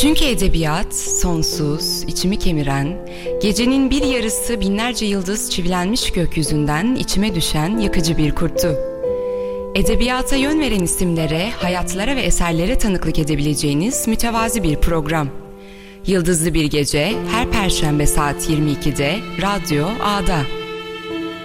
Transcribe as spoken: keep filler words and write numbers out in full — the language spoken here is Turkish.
Çünkü edebiyat sonsuz, içimi kemiren, gecenin bir yarısı binlerce yıldız çivilenmiş gökyüzünden içime düşen yakıcı bir kurttu. Edebiyata yön veren isimlere, hayatlara ve eserlere tanıklık edebileceğiniz mütevazi bir program. Yıldızlı bir gece her Perşembe saat yirmi ikide Radyo A'da.